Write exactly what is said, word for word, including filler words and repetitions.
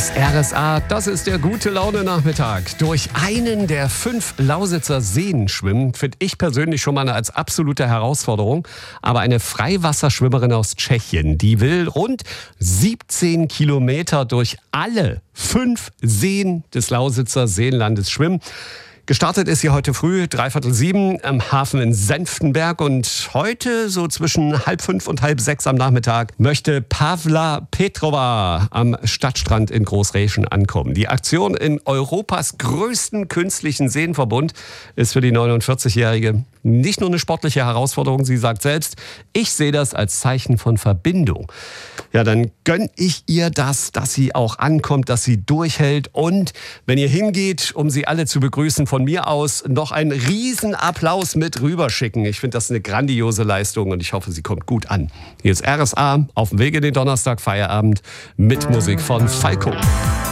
ist R S A, das ist der Gute-Laune-Nachmittag. Durch einen der fünf Lausitzer Seen schwimmen, finde ich persönlich schon mal als absolute Herausforderung. Aber eine Freiwasserschwimmerin aus Tschechien, die will rund siebzehn Kilometer durch alle fünf Seen des Lausitzer Seenlandes schwimmen. Gestartet ist sie heute früh, dreiviertel sieben, am Hafen in Senftenberg. Und heute, so zwischen halb fünf und halb sechs am Nachmittag, möchte Pavla Petrova am Stadtstrand in Großräschen ankommen. Die Aktion in Europas größten künstlichen Seenverbund ist für die neunundvierzigjährige nicht nur eine sportliche Herausforderung. Sie sagt selbst, ich sehe das als Zeichen von Verbindung. Ja, dann gönne ich ihr das, dass sie auch ankommt, dass sie durchhält. Und wenn ihr hingeht, um sie alle zu begrüßen, von mir aus noch einen riesen Applaus mit rüberschicken. Ich finde das eine grandiose Leistung und ich hoffe, sie kommt gut an. Hier ist R S A auf dem Weg in den Donnerstag Feierabend mit Musik von Falco.